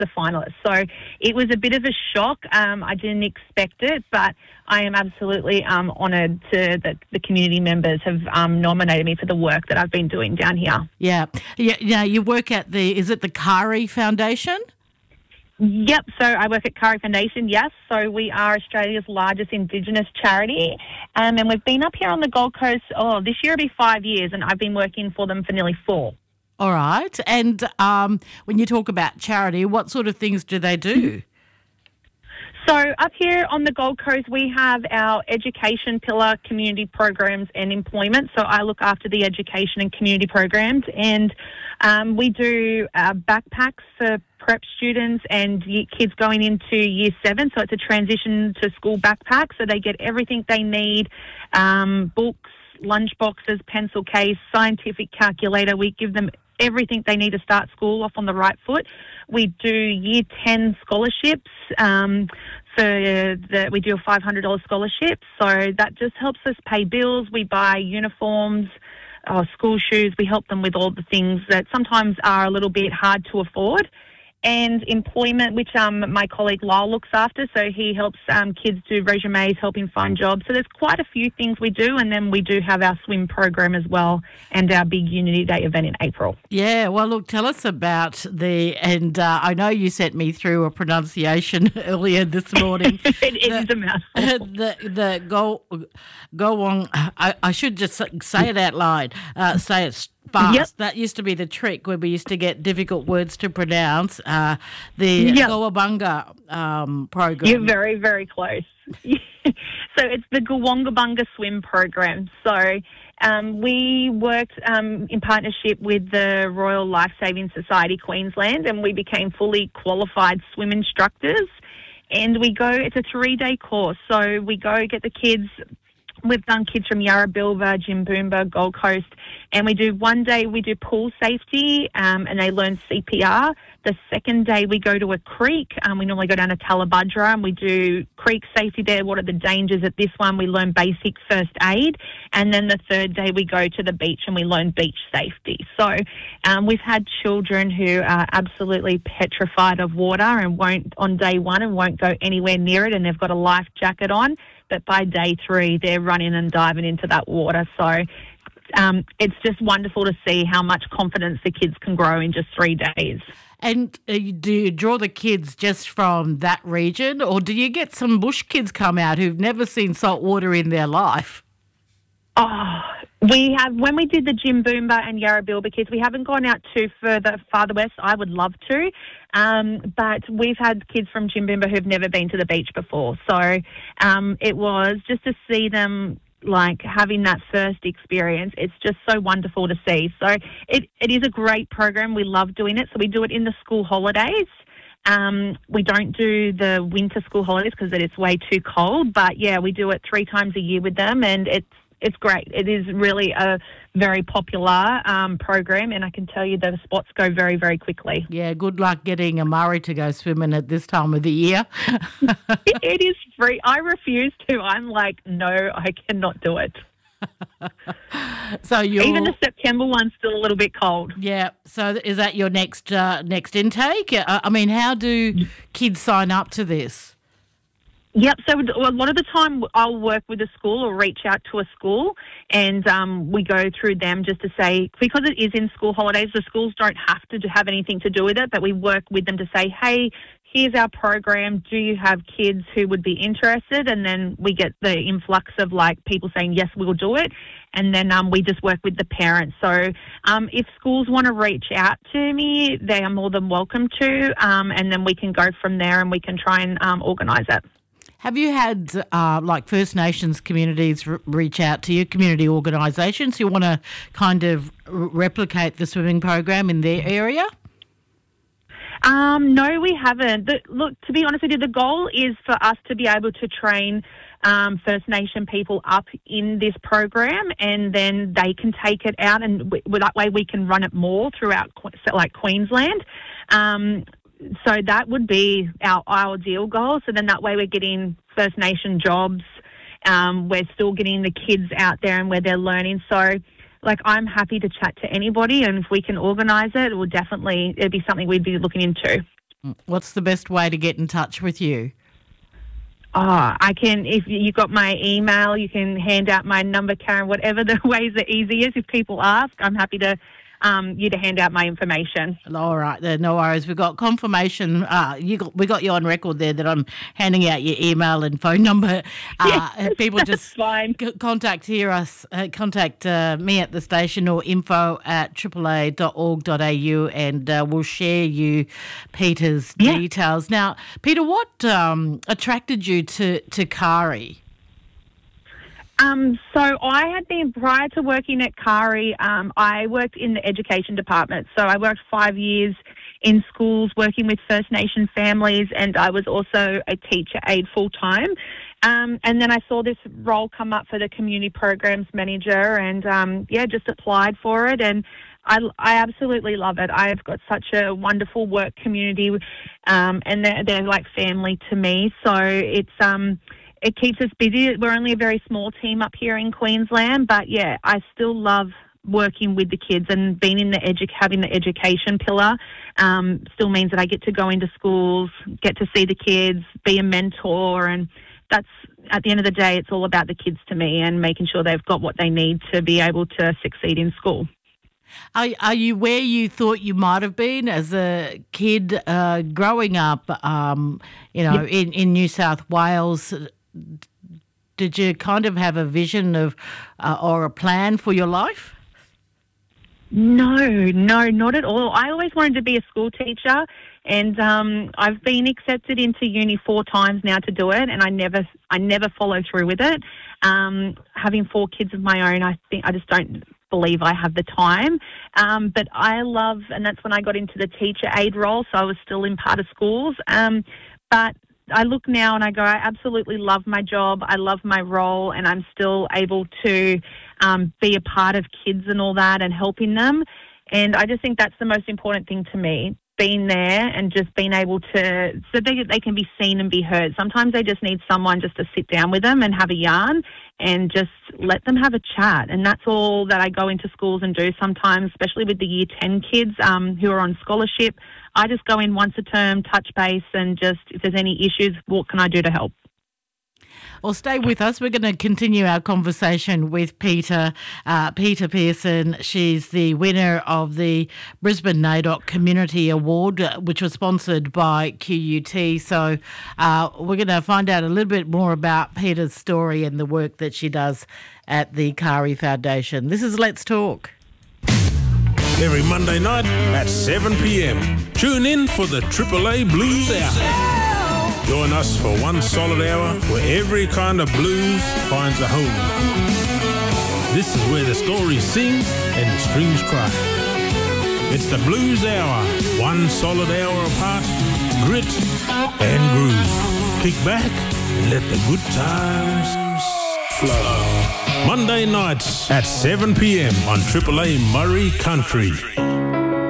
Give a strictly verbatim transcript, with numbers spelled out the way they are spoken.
the finalists. So it was a bit of a shock. Um, I didn't expect it, but I am absolutely um, honoured to that the community members have um, nominated me for the work that I've been doing down here. Yeah. Yeah, yeah, you work at the, is it the Kari Foundation? Yep, so I work at Kari Foundation, yes. So we are Australia's largest Indigenous charity, um, and we've been up here on the Gold Coast, oh, this year will be five years, and I've been working for them for nearly four. All right. And um, when you talk about charity, what sort of things do they do? So up here on the Gold Coast, we have our education pillar, community programs and employment. So I look after the education and community programs, and um, we do uh, backpacks for prep students and kids going into year seven. So it's a transition to school backpack. So they get everything they need, um, books, lunch boxes, pencil case, scientific calculator. We give them everything they need to start school off on the right foot. We do year ten scholarships. Um, so the, we do a five hundred dollars scholarship. So that just helps us pay bills. We buy uniforms, uh, school shoes. We help them with all the things that sometimes are a little bit hard to afford. And employment, which um, my colleague Lyle looks after. So he helps um, kids do resumes, helping find jobs. So there's quite a few things we do. And then we do have our swim program as well and our big Unity Day event in April. Yeah, well, look, tell us about the, and uh, I know you sent me through a pronunciation earlier this morning. it it the, is a mouthful. The, the go, go on, I, I should just say it out loud, uh, say it fast. Yep. That used to be the trick when we used to get difficult words to pronounce. Uh, the yep. Gowabunga um, program. You're very, very close. So it's the Gowongabunga Swim Program. So um, we worked um, in partnership with the Royal Life Saving Society Queensland, and we became fully qualified swim instructors. And we go, it's a three-day course. So we go get the kids. We've done kids from Yarrabilba, Jimboomba, Gold Coast, and we do one day we do pool safety um, and they learn C P R. The second day we go to a creek. Um, we normally go down to Talabudra and we do creek safety there. What are the dangers at this one? We learn basic first aid. And then the third day we go to the beach and we learn beach safety. So um, we've had children who are absolutely petrified of water and won't, on day one, and won't go anywhere near it, and they've got a life jacket on. But by day three, they're running and diving into that water. So um, it's just wonderful to see how much confidence the kids can grow in just three days. And uh, do you draw the kids just from that region, or do you get some bush kids come out who've never seen salt water in their life? Oh, we have, when we did the Jimboomba and Yarrabilba kids, we haven't gone out too further, farther west. I would love to. Um, but we've had kids from Jimboomba who've never been to the beach before. So um, it was just to see them, like, having that first experience. It's just so wonderful to see. So it, it is a great program. We love doing it. So we do it in the school holidays. Um, we don't do the winter school holidays because it's way too cold. But, yeah, we do it three times a year with them, and it's It's great. It is really a very popular um, program, and I can tell you the spots go very, very quickly. Yeah, good luck getting a Murray to go swimming at this time of the year. it, it is free. I refuse to. I'm like, no, I cannot do it. So you even the September one's still a little bit cold. Yeah. So is that your next uh, next intake? Uh, I mean, how do kids sign up to this? Yep, so a lot of the time I'll work with a school or reach out to a school, and um, we go through them just to say, because it is in school holidays, the schools don't have to have anything to do with it, but we work with them to say, hey, here's our program, do you have kids who would be interested? And then we get the influx of, like, people saying, yes, we'll do it, and then um, we just work with the parents. So um, if schools want to reach out to me, they are more than welcome to, um, and then we can go from there and we can try and um, organise it. Have you had, uh, like, First Nations communities r- reach out to you, community organisations who want to kind of r- replicate the swimming program in their area? Um, no, we haven't. The, look, to be honest with you, the goal is for us to be able to train um, First Nation people up in this program, and then they can take it out, and w- that way we can run it more throughout, like, Queensland. Um So that would be our ideal goal. So then that way we're getting First Nation jobs. Um, we're still getting the kids out there and where they're learning. So, like, I'm happy to chat to anybody, and if we can organise it, it will definitely, it'd be something we'd be looking into. What's the best way to get in touch with you? Oh, I can, if you got my email, you can hand out my number, Karen, whatever the ways are easiest. If people ask, I'm happy to um, you to hand out my information. All right, then, no worries. We've got confirmation. Uh, you got, we got you on record there that I'm handing out your email and phone number. Uh, yes, people just fine. C- contact hear us, uh, contact uh, me at the station or info at triple a dot org dot a u, and uh, we'll share you Peter's yeah. details. Now, Peter, what um, attracted you to, to Kari? Um, so I had been, prior to working at Kari, um, I worked in the education department. So I worked five years in schools working with First Nation families, and I was also a teacher aide full-time. Um, and then I saw this role come up for the community programs manager, and, um, yeah, just applied for it. And I, I absolutely love it. I've got such a wonderful work community, um, and they're, they're like family to me. So it's... Um, It keeps us busy. We're only a very small team up here in Queensland, but yeah, I still love working with the kids, and being in the edu- having the education pillar um, still means that I get to go into schools, get to see the kids, be a mentor, and that's, at the end of the day, it's all about the kids to me and making sure they've got what they need to be able to succeed in school. Are, are you where you thought you might have been as a kid uh, growing up, um, you know, yep. in, in New South Wales? Did you kind of have a vision of uh, or a plan for your life? No, no, not at all. I always wanted to be a school teacher, and um, I've been accepted into uni four times now to do it, and I never, I never follow through with it. Um, having four kids of my own, I think I just don't believe I have the time. Um, but I love, and that's when I got into the teacher aide role, so I was still in part of schools. Um, but I look now and I go, I absolutely love my job. I love my role, and I'm still able to um, be a part of kids and all that and helping them. And I just think that's the most important thing to me, being there and just being able to, so they, they can be seen and be heard. Sometimes they just need someone just to sit down with them and have a yarn and just let them have a chat. And that's all that I go into schools and do sometimes, especially with the year ten kids um, who are on scholarship. I just go in once a term, touch base, and just, if there's any issues, what can I do to help? Well, stay with us. We're going to continue our conversation with Peter, uh, Peter Pearson. She's the winner of the Brisbane NAIDOC Community Award, which was sponsored by Q U T. So uh, we're going to find out a little bit more about Peter's story and the work that she does at the Kari Foundation. This is Let's Talk. Every Monday night at seven p m. Tune in for the Triple A Blues Hour. Join us for one solid hour where every kind of blues finds a home. This is where the stories sing and the strings cry. It's the Blues Hour, one solid hour apart, grit and groove. Kick back and let the good times flow. Monday nights at seven p m on Triple A Murray Country.